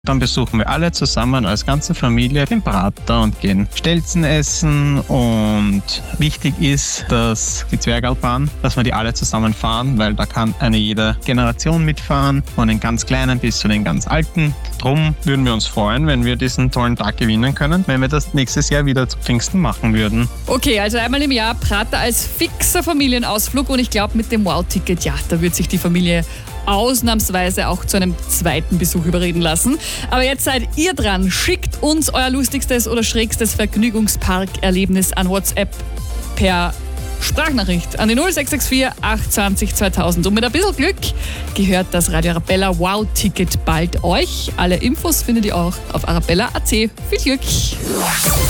Dann besuchen wir alle zusammen als ganze Familie den Prater und gehen Stelzen essen. Und wichtig ist, dass die Zwergalbahn, dass wir die alle zusammen fahren, weil da kann eine jede Generation mitfahren, von den ganz Kleinen bis zu den ganz Alten. Drum würden wir uns freuen, wenn wir diesen tollen Tag gewinnen können, wenn wir das nächstes Jahr wieder zu Pfingsten machen würden. Okay, also einmal im Jahr Prater als fixer Familienausflug und ich glaube mit dem Wow-Ticket, ja, da wird sich die Familie ausnahmsweise auch zu einem zweiten Besuch überreden lassen. Aber jetzt seid ihr dran. Schickt uns euer lustigstes oder schrägstes Vergnügungspark-Erlebnis an WhatsApp per Sprachnachricht an die 0664 820 2000. Und mit ein bisschen Glück gehört das Radio Arabella Wow-Ticket bald euch. Alle Infos findet ihr auch auf arabella.at. Viel Glück!